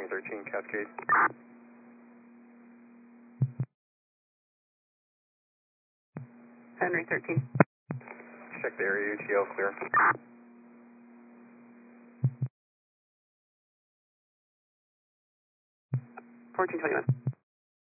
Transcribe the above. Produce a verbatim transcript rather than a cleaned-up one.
Henry thirteen, Cascade. Henry thirteen. Check the area, U T L clear. fourteen twenty-one.